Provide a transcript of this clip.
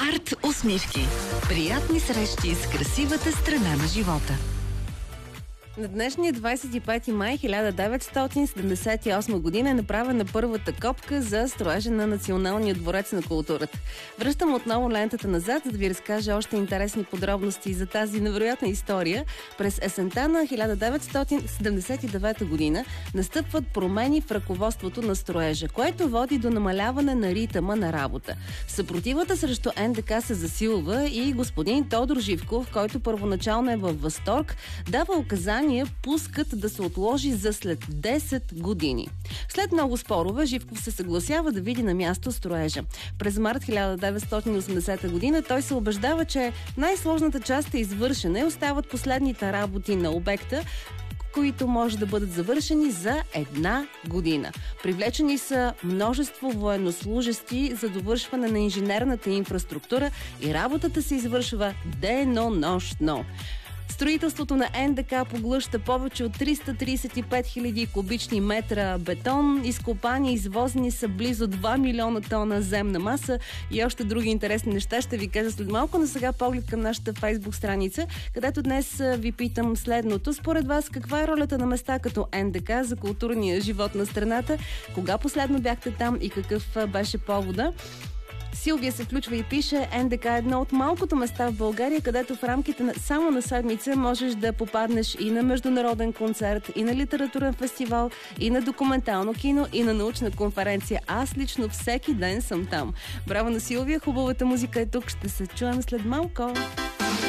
Арт усмивки. Приятни срещи с красивата страна на живота. На днешния 25 май 1978 година е направена първата копка за строежа на Националния дворец на културата. Връщам отново лентата назад, за да ви разкажа още интересни подробности за тази невероятна история. През есента на 1979 година настъпват промени в ръководството на строежа, което води до намаляване на ритъма на работа. Съпротивата срещу НДК се засилва и господин Тодор Живков, който първоначално е във възторг, дава указания пускът да се отложи за след 10 години. След много спорове, Живков се съгласява да види на място строежа. През март 1980 година той се убеждава, че най-сложната част е извършена и остават последните работи на обекта, които може да бъдат завършени за 1 година. Привлечени са множество военнослужещи за довършване на инженерната инфраструктура и работата се извършва денонощно. Строителството на НДК поглъща повече от 335 000 кубични метра бетон, изкопани и извозени са близо 2 милиона тона земна маса и още други интересни неща ще ви кажа след малко, но сега поглед към нашата Фейсбук страница, където днес ви питам следното. Според вас, каква е ролята на места като НДК за културния живот на страната? Кога последно бяхте там и какъв беше повода? Силвия се включва и пише: НДК е едно от малкото места в България, където в рамките само на седмица можеш да попаднеш и на международен концерт, и на литературен фестивал, и на документално кино, и на научна конференция. Аз лично всеки ден съм там. Браво на Силвия, хубавата музика е тук. Ще се чуем след малко.